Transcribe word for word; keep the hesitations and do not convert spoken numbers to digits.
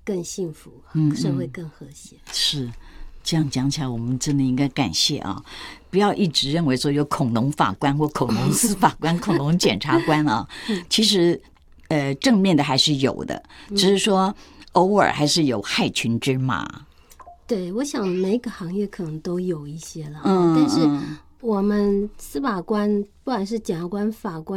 更幸福， 嗯社会更和谐。 是。这样讲起来，我们真的应该感谢啊！不要一直认为说有恐龙法官或恐龙司法官、恐龙检察官啊，其实呃正面的还是有的，只是说偶尔还是有害群之马。 对，我想每个行业可能都有一些了， 嗯， 但是嗯我们司法官，不管是检察官、法官。